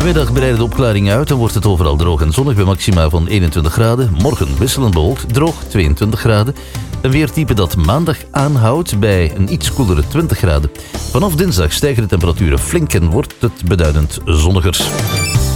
Vanmiddag breiden de opklaringen uit en wordt het overal droog en zonnig bij maxima van 21 graden. Morgen wisselend bewolkt, droog 22 graden. Een weertype dat maandag aanhoudt bij een iets koelere 20 graden. Vanaf dinsdag stijgen de temperaturen flink en wordt het beduidend zonniger.